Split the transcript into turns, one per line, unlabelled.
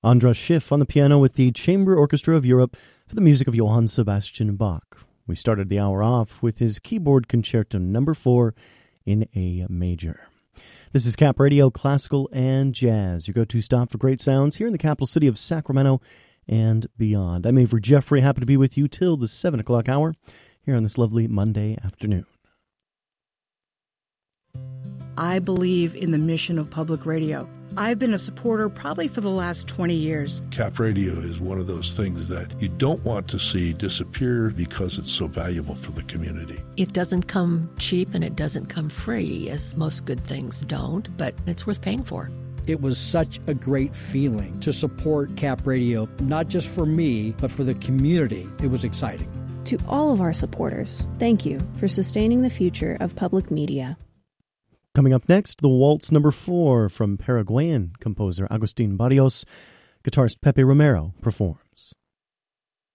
Andras Schiff on the piano with the Chamber Orchestra of Europe for the music of Johann Sebastian Bach. We started the hour off with his keyboard concerto number 4 in A major. This is Cap Radio, Classical and Jazz, your go-to stop for great sounds here in the capital city of Sacramento and beyond. I'm Avery Jeffrey, happy to be with you till the 7 o'clock hour here on this lovely Monday afternoon.
I believe in the mission of public radio. I've been a supporter probably for the last 20 years.
Cap Radio is one of those things that you don't want to see disappear because it's so valuable for the community.
It doesn't come cheap and it doesn't come free, as most good things don't, but it's worth paying for.
It was such a great feeling to support Cap Radio, not just for me, but for the community. It was exciting.
To all of our supporters, thank you for sustaining the future of public media.
Coming up next, the Waltz number 4 from Paraguayan composer Agustin Barrios, guitarist Pepe Romero performs.